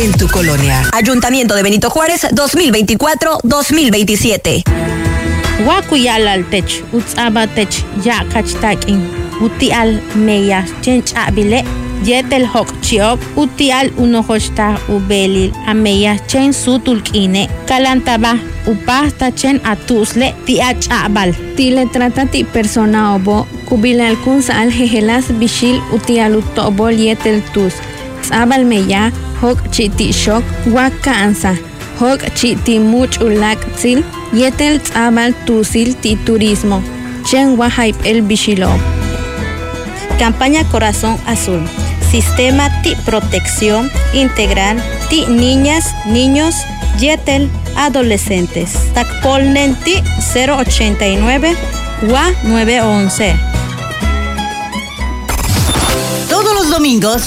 en tu colonia. Ayuntamiento de Benito Juárez 2024-2027. Wakuyalal tech, utsaba tech, ya kachtakin, utial meya, chenchabile, yetel hok chiok, utial unohosta ubelil, ameya chen sutulkine, kalantaba, upasta chen atusle, tiachabal. Tile trata ti persona obo, kubilal kun saal jejelas bishil utialutobol yetel tus. Tsabal meya, hok chiti shok, waka ansa. Hok chiti much ulak tzil, yetel tsabal tusil ti turismo. Chen wahaip el bishilo. Campaña Corazón Azul. Sistema ti protección integral ti niñas, niños, yetel, adolescentes. Takpolnen ti 089 wa 911. Todos los domingos